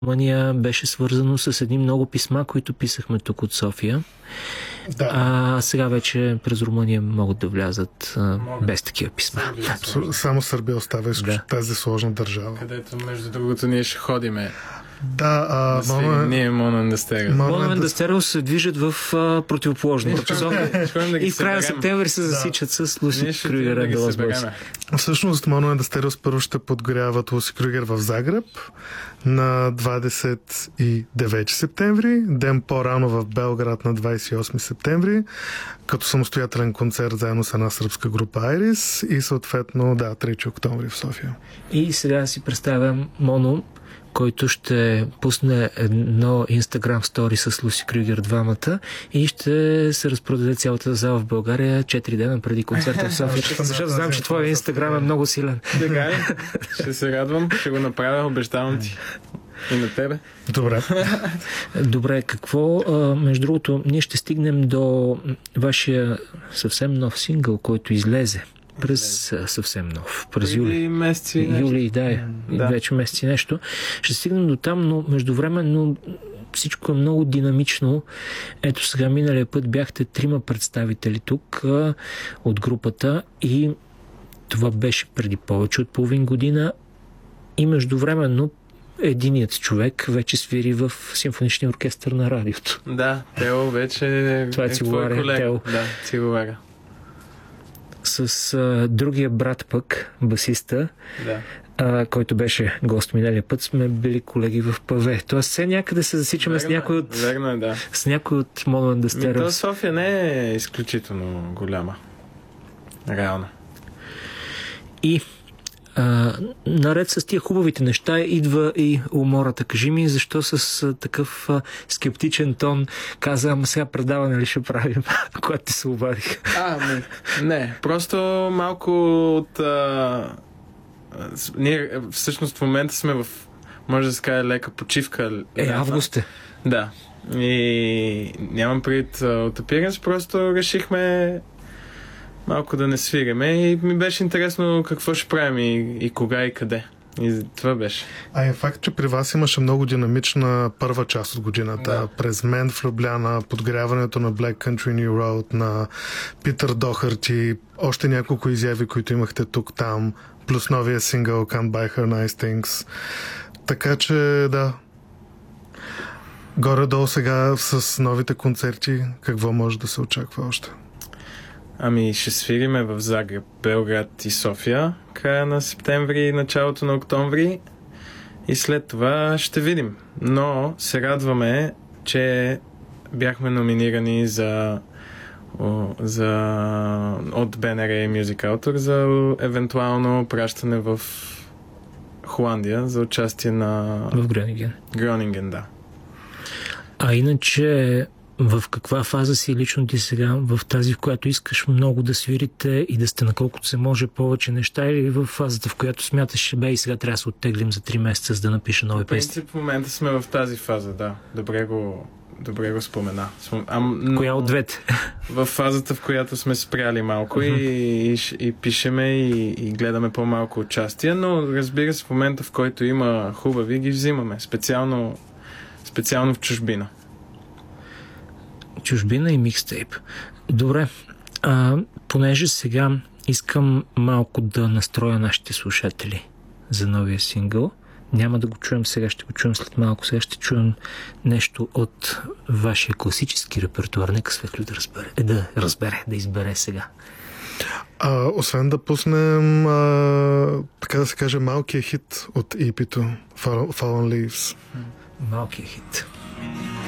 Румъния беше свързано с едни много писма, които писахме тук от София. Да. Сега вече през Румъния могат да влязат без такива писма. Само Сърбия остава тази сложна държава. Където, между другото, ние ще ходиме. Да, ние Монен Дестериус. Монен Дестериус се движат в противоположната посока. И в края на септември се засичат с Луси Крюгер. Всъщност Монен Дестериус първо ще подгоряват Луси Крюгер в Загреб на 29 септември, ден по-рано в Белград на 28 септември, като самостоятелен концерт заедно с една сръбска група Айрис и съответно 3 октомври в София. И сега си представям Моно, който ще пусне едно Instagram стори с Луси Крюгер двамата и ще се разпродаде цялата зала в България 4 дена преди концерта в София. Защото знам, че твоя Instagram е много силен. Така ли? Ще се радвам, ще го направя, обещавам ти. И на тебе. Добре, какво? Между другото, ние ще стигнем до вашия съвсем нов сингъл, който излезе. През съвсем нов. През юли. Юли, вече месеци нещо. Ще стигнем до там, но междувременно всичко е много динамично. Ето сега миналия път бяхте 3 представители тук от групата и това беше преди повече от половин година и междувременно единият човек вече свири в симфоничния оркестър на радиото. Да, Тео вече това е твой колега. Да, цигуларя. С другия брат пък, басиста, който беше гост миналия път, сме били колеги в ПВ. Тоест все някъде се засичаме с някой от Монен Дестериус. София не е изключително голяма. Реално. И наред с тия хубавите неща идва и умората. Кажи ми, защо с такъв скептичен тон каза, сега предаване ли ще правим, когато ти се обадих? Не, просто малко от... ние всъщност в момента сме в, може да се каже, лека почивка. Август е. Да. И нямам предвид от Appearance, просто решихме малко да не свириме и ми беше интересно какво ще правим и кога и къде. И това беше. Е факт, че при вас имаше много динамична първа част от годината. Да. През Мен в Любляна, подгряването на Black Country New Road, на Питър Дохарти, още няколко изяви, които имахте тук-там, плюс новия сингъл Can't Buy Her Nice Things. Така че, да. Горе-долу сега с новите концерти, какво може да се очаква още? Ще свириме в Загреб, Белград и София края на септември и началото на октомври и след това ще видим. Но се радваме, че бяхме номинирани от БНР и Music Autor за евентуално пращане в Холандия за участие в Гронинген, да. А иначе в каква фаза си лично ти сега? В тази, в която искаш много да свирите и да сте на колкото се може повече неща, или в фазата, в която смяташ, и сега трябва да се оттеглим за 3 месеца, за да напиша нови песни? В принцип, в момента сме в тази фаза, да. Добре го спомена. Коя от двете? В фазата, в която сме спряли малко и пишеме и гледаме по-малко участия, но разбира се, в момента, в който има хубави, ги взимаме. Специално в чужбина. Чужбина и микстейп. Добре, понеже сега искам малко да настроя нашите слушатели за новия сингъл. Няма да го чуем сега, ще го чуем след малко. Сега ще чуем нещо от вашия класически репертуар. Нека Светлю да избере сега. Освен да пуснем, така да се каже, малкия хит от EP-то, Fallen Leaves. Малкия хит.